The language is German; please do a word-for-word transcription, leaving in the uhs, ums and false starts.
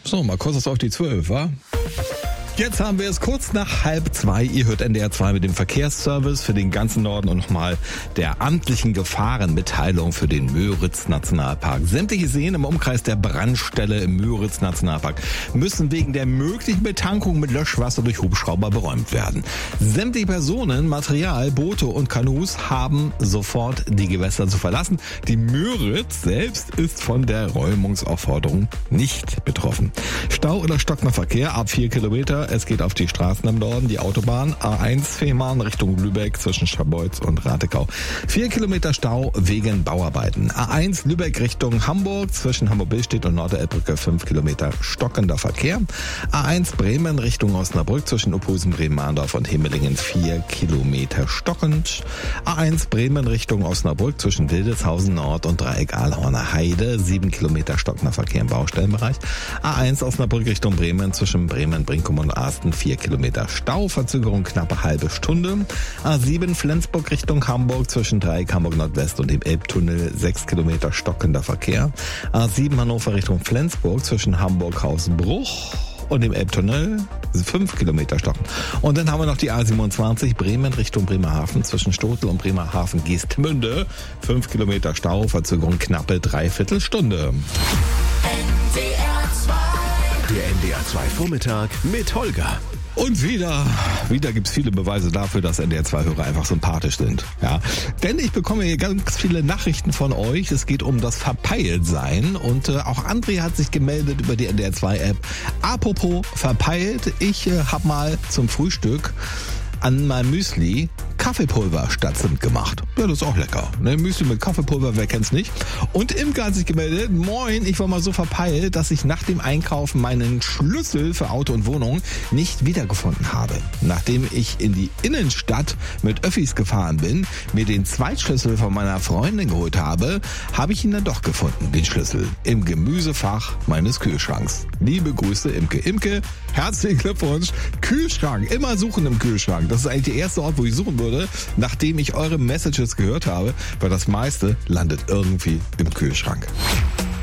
So, mal kurz auf die zwölf, wa? Jetzt haben wir es kurz nach halb zwei. Ihr hört N D R zwei mit dem Verkehrsservice für den ganzen Norden und nochmal der amtlichen Gefahrenmitteilung für den Müritz-Nationalpark. Sämtliche Seen im Umkreis der Brandstelle im Müritz-Nationalpark müssen wegen der möglichen Betankung mit Löschwasser durch Hubschrauber beräumt werden. Sämtliche Personen, Material, Boote und Kanus haben sofort die Gewässer zu verlassen. Die Müritz selbst ist von der Räumungsaufforderung nicht betroffen. Stau oder stockender Verkehr ab vier Kilometer. Es geht auf die Straßen im Norden, die Autobahn A eins Fehmarn Richtung Lübeck zwischen Scharbeutz und Ratekau. Vier Kilometer Stau wegen Bauarbeiten. A eins Lübeck Richtung Hamburg zwischen Hamburg-Billstedt und Norderelbbrücke fünf Kilometer stockender Verkehr. A eins Bremen Richtung Osnabrück zwischen Opusen, Bremen-Mahndorf und Himmelingen vier Kilometer stockend. A eins Bremen Richtung Osnabrück zwischen Wildeshausen Nord und Dreieck Aalhorner Heide sieben Kilometer stockender Verkehr im Baustellenbereich. A eins Osnabrück Richtung Bremen zwischen Bremen, Brinkum und Arsten vier Kilometer Stau, Verzögerung knappe halbe Stunde. A sieben Flensburg Richtung Hamburg zwischen Dreieck Hamburg Nordwest und dem Elbtunnel sechs Kilometer stockender Verkehr. A sieben Hannover Richtung Flensburg zwischen Hamburg Hausbruch und dem Elbtunnel fünf Kilometer stocken. Und dann haben wir noch die A siebenundzwanzig Bremen Richtung Bremerhaven zwischen Stotel und Bremerhaven Geestmünde fünf Kilometer Stau, Verzögerung knappe Dreiviertelstunde. Der N D R zwei Vormittag mit Holger. Und wieder, wieder gibt's viele Beweise dafür, dass N D R zwei Hörer einfach sympathisch sind. Ja, denn ich bekomme hier ganz viele Nachrichten von euch. Es geht um das Verpeiltsein und äh, auch André hat sich gemeldet über die N D R zwei App. Apropos verpeilt, ich äh, habe mal zum Frühstück an meinem Müsli Kaffeepulver statt Zimt gemacht. Ja, das ist auch lecker. Ne? Müsli mit Kaffeepulver, wer kennt's nicht? Und Imke hat sich gemeldet, moin, ich war mal so verpeilt, dass ich nach dem Einkaufen meinen Schlüssel für Auto und Wohnung nicht wiedergefunden habe. Nachdem ich in die Innenstadt mit Öffis gefahren bin, mir den Zweitschlüssel von meiner Freundin geholt habe, habe ich ihn dann doch gefunden, den Schlüssel, im Gemüsefach meines Kühlschranks. Liebe Grüße, Imke. Imke, herzlichen Glückwunsch. Kühlschrank, immer suchen im Kühlschrank. Das ist eigentlich der erste Ort, wo ich suchen würde, nachdem ich eure Messages gehört habe, weil das meiste landet irgendwie im Kühlschrank.